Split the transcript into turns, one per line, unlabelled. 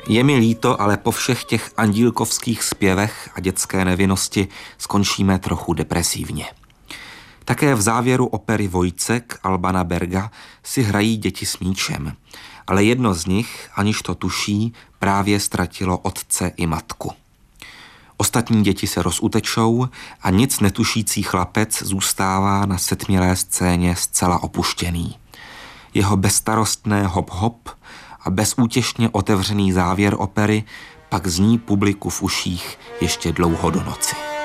Je mi líto, ale po všech těch andílkovských zpěvech a dětské nevinnosti skončíme trochu depresivně. Také v závěru opery Vojcek Albana Berga si hrají děti s míčem, ale jedno z nich, aniž to tuší, právě ztratilo otce i matku. Ostatní děti se rozutečou a nic netušící chlapec zůstává na setmělé scéně zcela opuštěný. Jeho bezstarostné hop-hop a bezútěšně otevřený závěr opery pak zní publiku v uších ještě dlouho do noci.